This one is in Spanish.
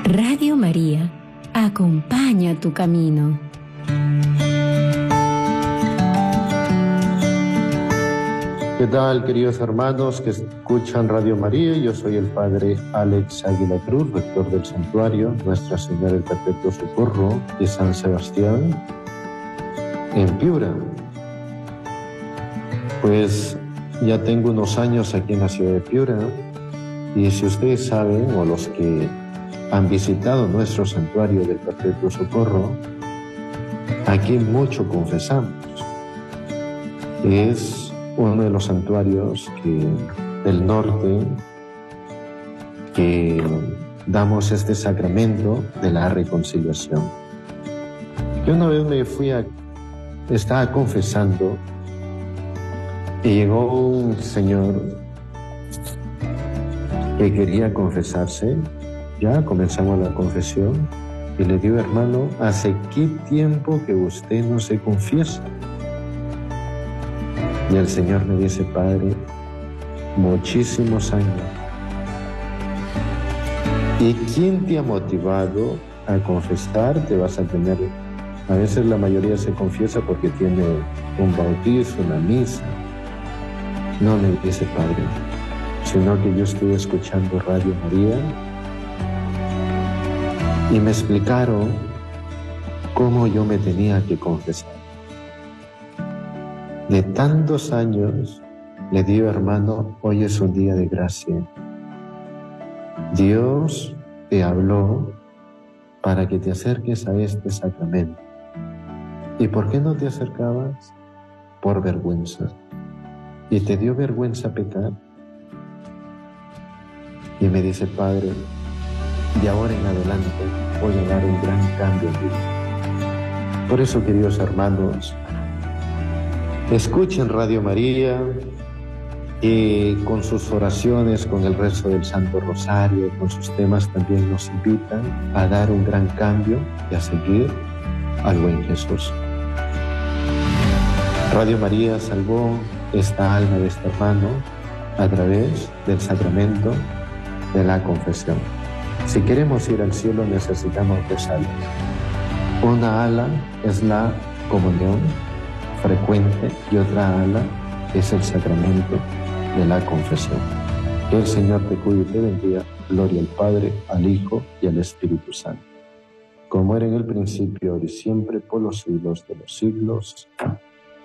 Radio María acompaña tu camino. ¿Qué tal, queridos hermanos que escuchan Radio María? Yo soy el Padre Alex Águila Cruz, rector del Santuario Nuestra Señora del Perpetuo Socorro de San Sebastián, en Piura. Pues ya tengo unos años aquí en la ciudad de Piura, y si ustedes saben, o los que han visitado nuestro Santuario del Perpetuo Socorro, aquí mucho confesamos. Es uno de los santuarios del norte que damos este sacramento de la reconciliación. Yo una vez estaba confesando y llegó un señor que quería confesarse. Ya comenzamos la confesión y le digo: hermano, ¿hace qué tiempo que usted no se confiesa? Y el Señor me dice: Padre, muchísimos años. ¿Y quién te ha motivado a confesar? Te vas a tener... A veces la mayoría se confiesa porque tiene un bautizo, una misa. No, me dice Padre, sino que yo estuve escuchando Radio María y me explicaron cómo yo me tenía que confesar. De tantos años, le digo: hermano, hoy es un día de gracia. Dios te habló para que te acerques a este sacramento. ¿Y por qué no te acercabas? Por vergüenza. ¿Y te dio vergüenza pecar? Y me dice: Padre, de ahora en adelante voy a dar un gran cambio en mi vida. Por eso, queridos hermanos, escuchen Radio María y con sus oraciones, con el rezo del Santo Rosario, con sus temas también nos invitan a dar un gran cambio y a seguir al buen Jesús. Radio María salvó esta alma de este hermano a través del sacramento de la confesión. Si queremos ir al cielo necesitamos dos alas. Una ala es la comunión frecuente y otra ala es el sacramento de la confesión. Que el Señor te cuide y te bendiga. Gloria al Padre, al Hijo y al Espíritu Santo, como era en el principio, ahora y siempre, por los siglos de los siglos. Amén.